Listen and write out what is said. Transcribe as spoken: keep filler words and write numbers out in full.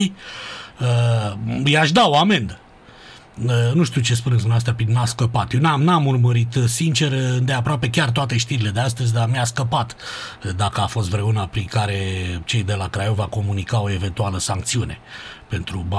uh, i-aș da o amendă. Uh, nu știu ce spuneți dumneavoastră prin n-a scăpat. Eu n-am, n-am urmărit, sincer, de aproape chiar toate știrile de astăzi, dar mi-a scăpat dacă a fost vreuna prin care cei de la Craiova comunicau o eventuală sancțiune pentru